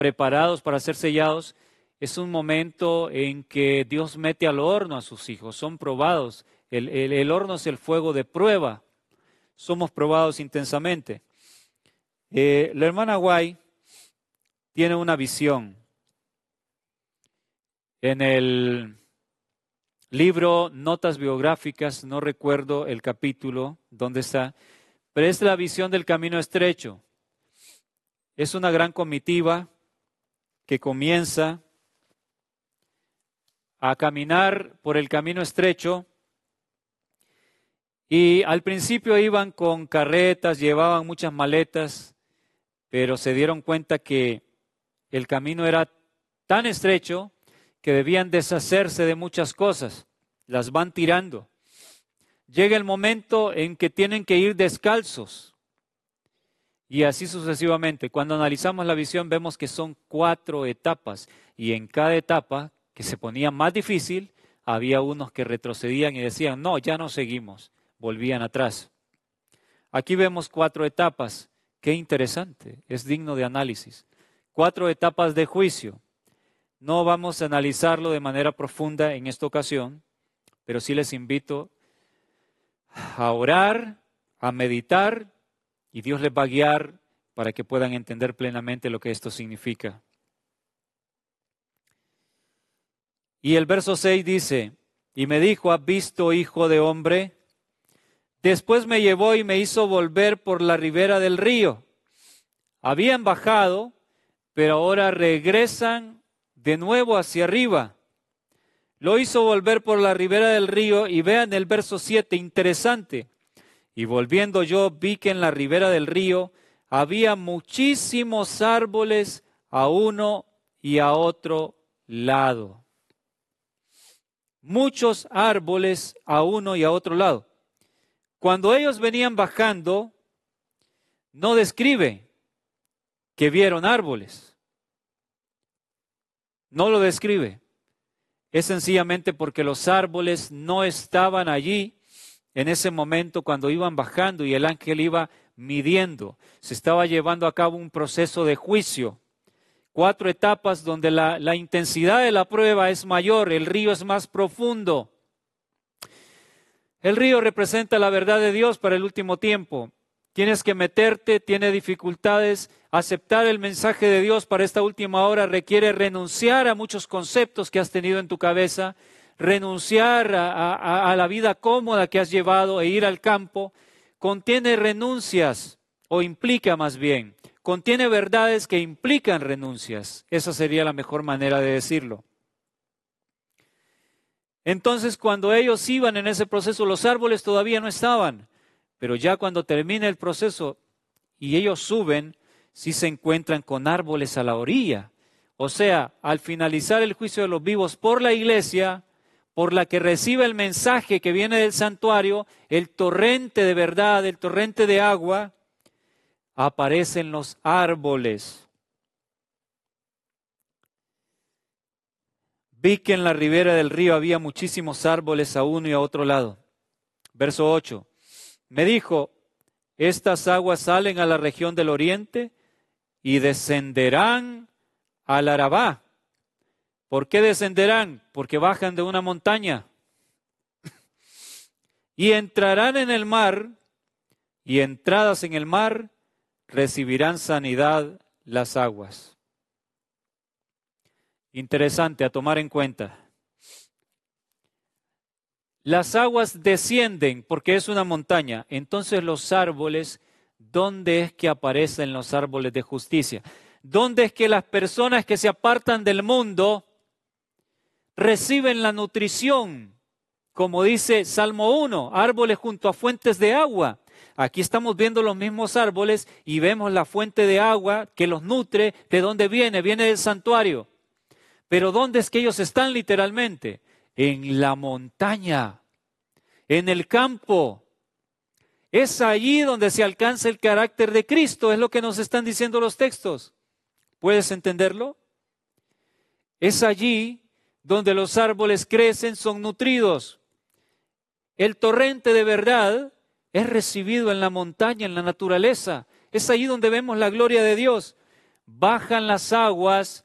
preparados para ser sellados, es un momento en que Dios mete al horno a sus hijos, son probados. El horno es el fuego de prueba, somos probados intensamente. La hermana White tiene una visión. En el libro Notas Biográficas, no recuerdo el capítulo donde está, pero es la visión del camino estrecho. Es una gran comitiva que comienza a caminar por el camino estrecho y al principio iban con carretas, llevaban muchas maletas, pero se dieron cuenta que el camino era tan estrecho que debían deshacerse de muchas cosas, las van tirando. Llega el momento en que tienen que ir descalzos y así sucesivamente. Cuando analizamos la visión vemos que son 4 etapas y en cada etapa que se ponía más difícil, había unos que retrocedían y decían, no, ya no seguimos, volvían atrás. Aquí vemos 4 etapas, qué interesante, es digno de análisis. 4 etapas de juicio. No vamos a analizarlo de manera profunda en esta ocasión, pero sí les invito a orar, a meditar, y Dios les va a guiar para que puedan entender plenamente lo que esto significa. Y el verso 6 dice, y me dijo, ¿has visto, hijo de hombre? Después me llevó y me hizo volver por la ribera del río. Habían bajado, pero ahora regresan de nuevo hacia arriba. Lo hizo volver por la ribera del río y vean el verso 7, interesante. Y volviendo yo vi que en la ribera del río había muchísimos árboles a uno y a otro lado. Muchos árboles a uno y a otro lado. Cuando ellos venían bajando, no describe que vieron árboles. No lo describe. Es sencillamente porque los árboles no estaban allí en ese momento cuando iban bajando y el ángel iba midiendo. Se estaba llevando a cabo un proceso de juicio. 4 etapas donde la intensidad de la prueba es mayor, el río es más profundo. El río representa la verdad de Dios para el último tiempo. Tienes que meterte, tiene dificultades. Aceptar el mensaje de Dios para esta última hora requiere renunciar a muchos conceptos que has tenido en tu cabeza, renunciar a la vida cómoda que has llevado e ir al campo. Contiene renuncias, o implica más bien, contiene verdades que implican renuncias. Esa sería la mejor manera de decirlo. Entonces, cuando ellos iban en ese proceso, los árboles todavía no estaban, pero ya cuando termina el proceso y ellos suben, sí se encuentran con árboles a la orilla. O sea, al finalizar el juicio de los vivos por la iglesia, por la que recibe el mensaje que viene del santuario, el torrente de verdad, el torrente de agua, aparecen los árboles. Vi que en la ribera del río había muchísimos árboles a uno y a otro lado. Verso 8. Me dijo, estas aguas salen a la región del oriente y descenderán al Arabá. ¿Por qué descenderán? Porque bajan de una montaña. Y entrarán en el mar, y entradas en el mar, recibirán sanidad las aguas. Interesante a tomar en cuenta. Las aguas descienden porque es una montaña. Entonces los árboles, ¿dónde es que aparecen los árboles de justicia? ¿Dónde es que las personas que se apartan del mundo reciben la nutrición? Como dice Salmo 1, árboles junto a fuentes de agua. Aquí estamos viendo los mismos árboles y vemos la fuente de agua que los nutre. ¿De dónde viene? Viene del santuario. Pero ¿dónde es que ellos están literalmente? En la montaña, en el campo. Es allí donde se alcanza el carácter de Cristo, es lo que nos están diciendo los textos. ¿Puedes entenderlo? Es allí donde los árboles crecen, son nutridos. El torrente de verdad es recibido en la montaña, en la naturaleza. Es allí donde vemos la gloria de Dios. bajan las aguas